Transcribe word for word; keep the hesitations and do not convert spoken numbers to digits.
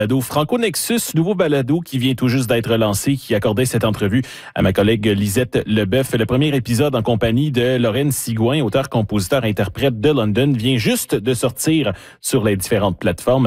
balado Franco Nexus, nouveau balado qui vient tout juste d'être lancé, qui accordait cette entrevue à ma collègue Lisette Leboeuf. Le premier épisode en compagnie de Lorraine Sigouin, auteur, compositeur, interprète de London, vient juste de sortir sur les différentes plateformes.